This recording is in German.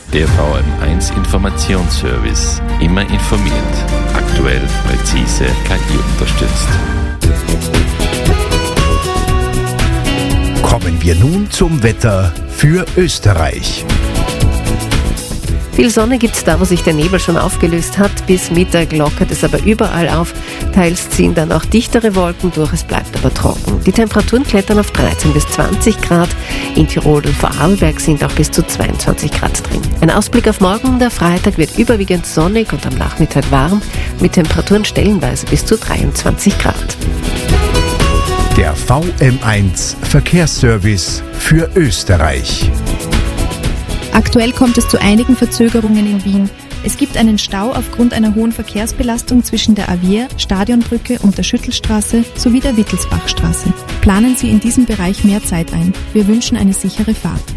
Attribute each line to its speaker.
Speaker 1: Der VM1 Informationsservice. Immer informiert. Aktuell, präzise, KI unterstützt.
Speaker 2: Kommen wir nun zum Wetter für Österreich.
Speaker 3: Viel Sonne gibt's da, wo sich der Nebel schon aufgelöst hat. Bis Mittag lockert es aber überall auf. Teils ziehen dann auch dichtere Wolken durch, es bleibt aber trocken. Die Temperaturen klettern auf 13 bis 20 Grad. In Tirol und Vorarlberg sind auch bis zu 22 Grad drin. Ein Ausblick auf morgen, der Freitag, wird überwiegend sonnig und am Nachmittag warm, mit Temperaturen stellenweise bis zu 23 Grad.
Speaker 2: Der VM1 Verkehrsservice für Österreich.
Speaker 4: Aktuell kommt es zu einigen Verzögerungen in Wien. Es gibt einen Stau aufgrund einer hohen Verkehrsbelastung zwischen der Avier, Stadionbrücke und der Schüttelstraße sowie der Wittelsbachstraße. Planen Sie in diesem Bereich mehr Zeit ein. Wir wünschen eine sichere Fahrt.